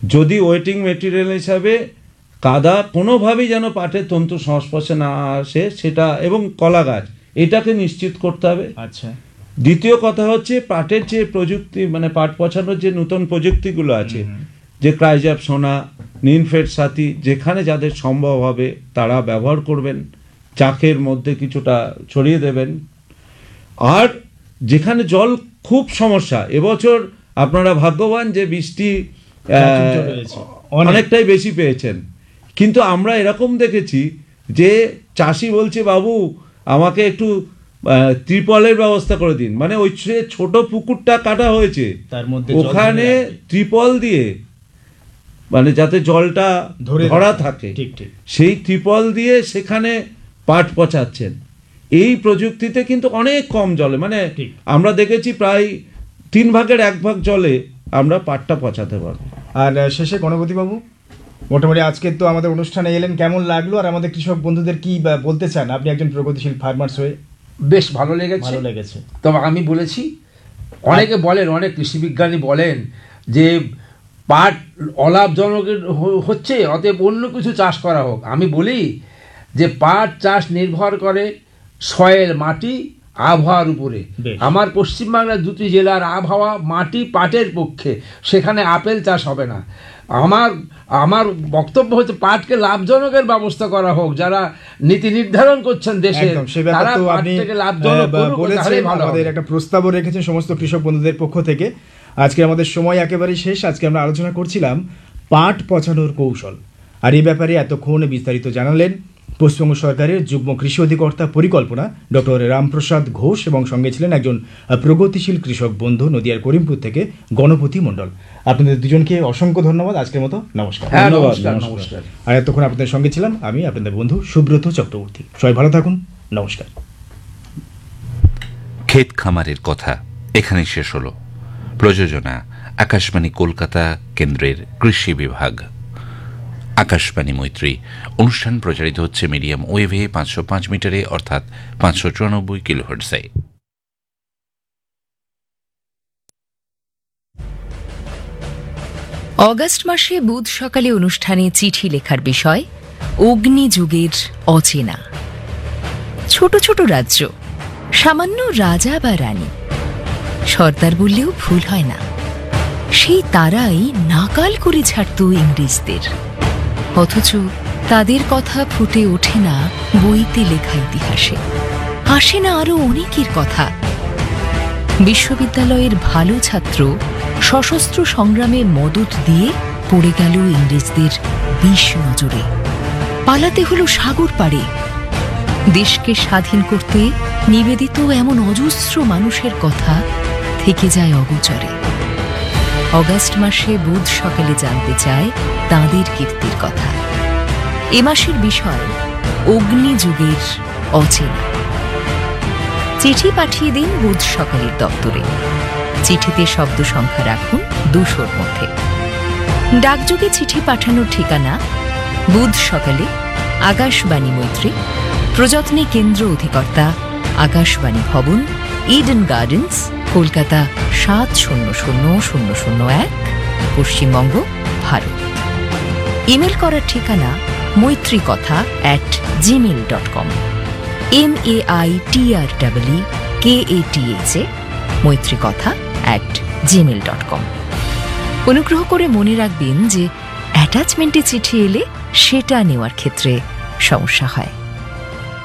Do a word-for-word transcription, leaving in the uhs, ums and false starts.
যদি waiting material হিসাবে কাদা কোনোভাবেই যেন পাটের তন্তু সংস্পর্শে না আসে সেটা, এবং কলা গাছ, এটাকে নিশ্চিত করতে হবে। আচ্ছা। দ্বিতীয় কথা হচ্ছে পাটের যে প্রযুক্তি, মানে পাট পচানোর যে নতুন প্রযুক্তিগুলো আছে, যে ক্রাইজাপ সোনা, নিনফেড সাথী, যেখানে যাদের সম্ভব হবে তারা ব্যবহার করবেন, চাকের মধ্যে কিছুটা ছড়িয়ে দেবেন। আর যেখানে জল খুব সমস্যা, এবছর আপনারা ভাগ্যবান যে বৃষ্টি অনেকটাই বেশি পেয়েছেন, কিন্তু আমরা এরকম দেখেছি যে চাষি বলছে বাবু আমাকে একটু ত্রিপলের ব্যবস্থা করে দিন, মানে ওই ছোট পুকুরটা কাটা হয়েছে তার মধ্যে ওখানে ত্রিপল দিয়ে, মানে যাতে জলটা ধরা থাকে, সেই ত্রিপল দিয়ে সেখানে পাট পচাচ্ছেন। এই প্রযুক্তিতে কিন্তু অনেক কম জলে, মানে আমরা দেখেছি প্রায় তিন ভাগের এক ভাগ জলে আমরা পাটটা পচাতে পারবো। আর শেষে গণপতি বাবু, মোটামুটি আজকে তো আমাদের অনুষ্ঠানে এলেন, কেমন লাগলো আর আমাদের কৃষক বন্ধুদের কি বলতে চান আপনি একজন প্রগতিশীল ফার্মার্স হয়ে? বেশ ভালো লেগেছে, ভালো লেগেছে। তবে আমি বলেছি, অনেকে বলেন, অনেক কৃষিবিজ্ঞানী বলেন যে পাট অলাভজনক হচ্ছে, অতএব অন্য কিছু চাষ করা হোক। আমি বলি যে পাট চাষ নির্ভর করে সয়েল, মাটি, আবহাওয়ার উপরে। আমার পশ্চিমবাংলার দুটি জেলার আবহাওয়া, মাটি পাটের পক্ষে, সেখানে আপেল চাষ হবে না। আমার আমার বক্তব্য হচ্ছে পাটকে লাভজনকের ব্যবস্থা করা হোক, যারা নীতি নির্ধারণ করছেন দেশে তারা পাটকে লাভজনক বলেছেন। আমাদের একটা প্রস্তাবও রেখেছেন সমস্ত কৃষক বন্ধুদের পক্ষ থেকে। আজকে আমাদের সময় একেবারেই শেষ। আজকে আমরা আলোচনা করছিলাম পাট পচানোর কৌশল, আর এই ব্যাপারে এতক্ষণ বিস্তারিত জানালেন পশ্চিমবঙ্গ সরকারের যুগ্ম কৃষি অধিকর্তা পরিকল্পনা ডক্টর রামপ্রসাদ ঘোষ, এবং সঙ্গে ছিলেন একজন প্রগতিশীল কৃষক বন্ধু নদিয়ার করিমপুর থেকে গণপতি মণ্ডল। আপনাদের দুজনকে অসংখ্য ধন্যবাদ। আজকের মতো নমস্কার। নমস্কার। আর এতক্ষণ আপনাদের সঙ্গে ছিলাম আমি, আপনাদের বন্ধু সুব্রত চক্রবর্তী। সবাই ভালো থাকুন, নমস্কার। ক্ষেত খামারের কথা এখানেই শেষ হলো। প্রযোজনা আকাশবাণী কলকাতা কেন্দ্রের কৃষি বিভাগ। আকাশবাণী মৈত্রী অনুষ্ঠান প্রচারিত হচ্ছে মিডিয়াম ওয়েভে পাঁচশো পাঁচ মিটারে, অর্থাৎ পাঁচশো চুরানব্বই কিলোহার্টজে। অগাস্ট মাসে বুধ সকালে অনুষ্ঠানে চিঠি লেখার বিষয় অগ্নিযুগের অচেনা। ছোট ছোট রাজ্য, সামান্য রাজা বা রানী, সর্দার বললেও ভুল হয় না, সেই তারাই নাকাল করে ছাড়ত ইংরেজদের। অথচ তাদের কথা ফুটে ওঠে না বইতে লেখা ইতিহাসে, আসে না আরো অনেকের কথা। বিশ্ববিদ্যালয়ের ভালো ছাত্র সশস্ত্র সংগ্রামে মদত দিয়ে পড়ে গেল ইংরেজদের বিষ নজরে, পালাতে হলো সাগর পাড়ে। দেশকে স্বাধীন করতে নিবেদিত এমন অজস্র মানুষের কথা থেকে যায় অগোচরে। অগাস্ট মাসে বুধ সকালে জানতে চায় তাঁদের কীর্তির কথা। এ মাসের বিষয় অগ্নিযুগের অচেনা। চিঠি পাঠিয়ে দিন বুধ সকালের দপ্তরে। চিঠিতে শব্দ সংখ্যা রাখুন দুশোর মধ্যে। ডাকযোগে চিঠি পাঠানোর ঠিকানা বুধ সকালে, আকাশবাণী মৈত্রী, প্রযত্নে কেন্দ্র অধিকর্তা, আকাশবাণী ভবন, ইডেন গার্ডেন্স, কলকাতা সাত শূন্য শূন্য শূন্য শূন্য এক, পশ্চিমবঙ্গ, ভারত। ইমেল করার ঠিকানা মৈত্রী কথা at Gmail dot com, M A I T R double K A T H A, মৈত্রী কথা অ্যাট জিমেল ডট কম। অনুগ্রহ করে মনে রাখবেন যে অ্যাটাচমেন্টে চিঠি এলে সেটা নেওয়ার ক্ষেত্রে সমস্যা হয়।